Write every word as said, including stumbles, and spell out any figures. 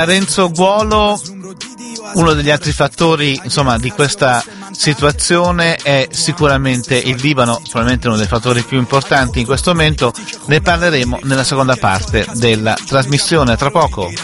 Renzo Guolo, uno degli altri fattori, insomma, di questa situazione è sicuramente il Libano, probabilmente uno dei fattori più importanti in questo momento. Ne parleremo nella seconda parte della trasmissione, tra poco.